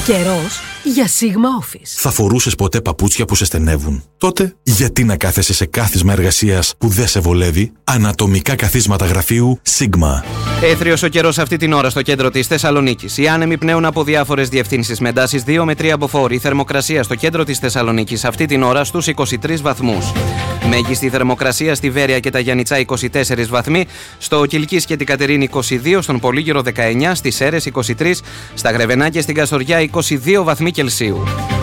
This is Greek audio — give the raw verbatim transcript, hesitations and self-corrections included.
Καιρός για Sigma Office. Θα φορούσες ποτέ παπούτσια που σε στενεύουν? Τότε γιατί να κάθεσαι σε κάθισμα εργασίας που δεν σε βολεύει? Ανατομικά καθίσματα γραφείου Sigma. Έθριος ο καιρός αυτή την ώρα στο κέντρο της Θεσσαλονίκης. Οι άνεμοι πνέουν από διάφορες διευθύνσεις με εντάσεις δύο με τρία μποφόρ. Η θερμοκρασία στο κέντρο της Θεσσαλονίκης αυτή την ώρα στους είκοσι τρεις βαθμούς. Μέγιστη θερμοκρασία στη Βέρεια και τα Γιαννιτσά είκοσι τέσσερις βαθμοί. Στο Κιλκής και την Κατερίνη είκοσι δύο. Στον Πολύγυρο δεκαεννιά. Στις Σέρρες είκοσι τρεις. Στα Γρεβενά και στην Καστοριά είκοσι δύο βαθμοί Κελσίου.